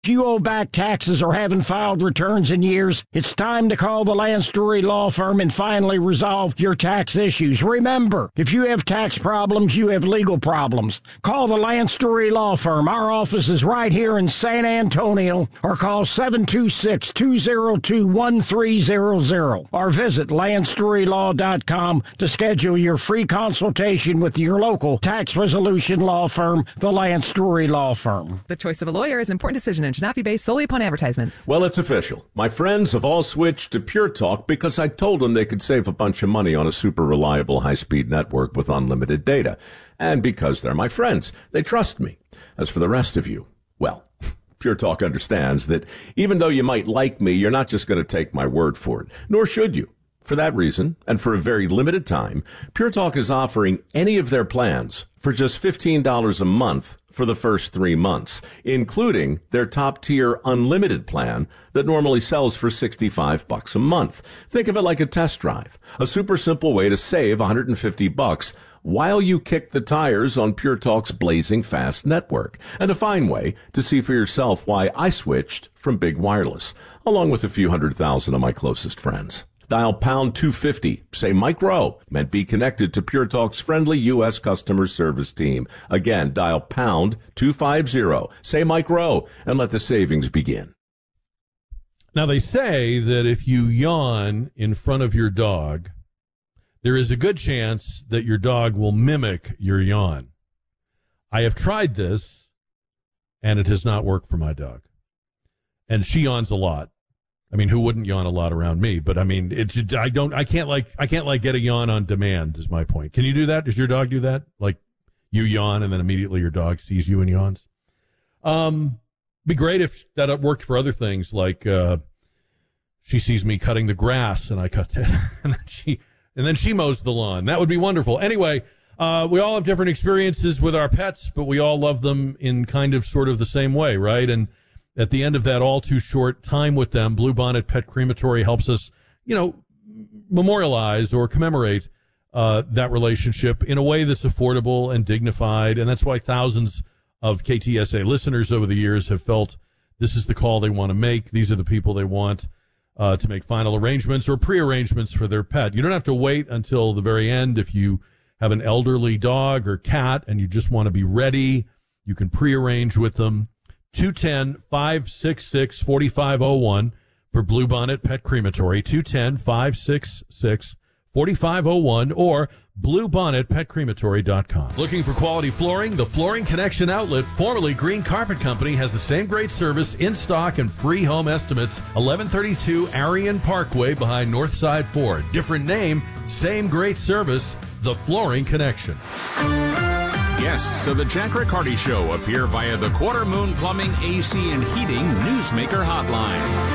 If you owe back taxes or haven't filed returns in years, it's time to call the Lance Drury Law Firm and finally resolve your tax issues. Remember, if you have tax problems, you have legal problems. Call the Lance Drury Law Firm. Our office is right here in San Antonio, or call 726-202-1300 or visit lancedrurylaw.com to schedule your free consultation with your local tax resolution law firm, the Lance Drury Law Firm. The choice of a lawyer is an important decision and should not be based solely upon advertisements. Well, it's official. My friends have all switched to Pure Talk because I told them they could save a bunch of money on a super reliable high-speed network with unlimited data. And because they're my friends, they trust me. As for the rest of you, well, Pure Talk understands that even though you might like me, you're not just going to take my word for it, nor should you. For that reason, and for a very limited time, Pure Talk is offering any of their plans for just $15 a month for the first 3 months, including their top-tier unlimited plan that normally sells for $65 a month. Think of it like a test drive, a super simple way to save $150 while you kick the tires on Pure Talk's blazing fast network, and a fine way to see for yourself why I switched from big wireless, along with a few 100,000 of my closest friends. Dial pound 250, say Mike Rowe, and be connected to Pure Talk's friendly U.S. customer service team. Again, dial pound 250, say Mike Rowe, and let the savings begin. Now, they say that if you yawn in front of your dog, there is a good chance that your dog will mimic your yawn. I have tried this, and it has not worked for my dog. And she yawns a lot. I mean, who wouldn't yawn a lot around me? But I mean, I can't get a yawn on demand is my point. Can you do that? Does your dog do that? Like you yawn and then immediately your dog sees you and yawns? Be great if that worked for other things, like she sees me cutting the grass and I cut it, and then she mows the lawn. That would be wonderful. Anyway, we all have different experiences with our pets, but we all love them in kind of sort of the same way, right? And at the end of that all too short time with them, Bluebonnet Pet Crematory helps us, memorialize or commemorate that relationship in a way that's affordable and dignified. And that's why thousands of KTSA listeners over the years have felt this is the call they want to make. These are the people they want to make final arrangements or pre-arrangements for their pet. You don't have to wait until the very end. If you have an elderly dog or cat and you just want to be ready, you can pre-arrange with them. 210-566-4501 for Bluebonnet Pet Crematory, 210-566-4501 or BluebonnetPetCrematory.com. Looking for quality flooring? The Flooring Connection outlet, formerly Green Carpet Company, has the same great service, in stock, and free home estimates. 1132 Arion Parkway behind Northside Ford. Different name, same great service. The Flooring Connection. Guests of the Jack Riccardi Show appear via the Quarter Moon Plumbing, AC, and Heating Newsmaker Hotline.